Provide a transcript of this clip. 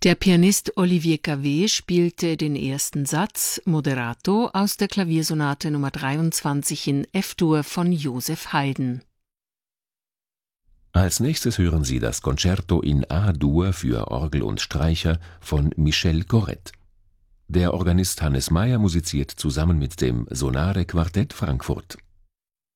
Der Pianist Olivier Cavé spielte den ersten Satz Moderato aus der Klaviersonate Nr. 23 in F-Dur von Joseph Haydn. Als nächstes hören Sie das Concerto in A-Dur für Orgel und Streicher von Michel Corrette. Der Organist Hannes Meyer musiziert zusammen mit dem Sonare Quartett Frankfurt.